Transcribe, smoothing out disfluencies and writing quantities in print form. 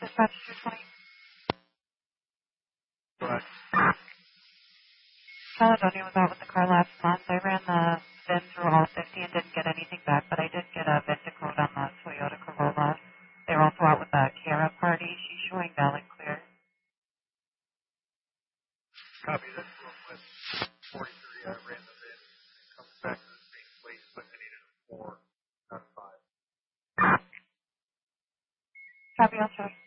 Dispatch 220. But Caledonia was out with the car last month. I ran the VIN through all 50 and didn't get anything back, but I did get a VIN to code on the Toyota Corolla. They were also out with the Cara party. She's showing valid clear. copy this real quick. 43, I ran the bid. It comes back to the same place, but I needed a 4, not 5. Copy, I'll check.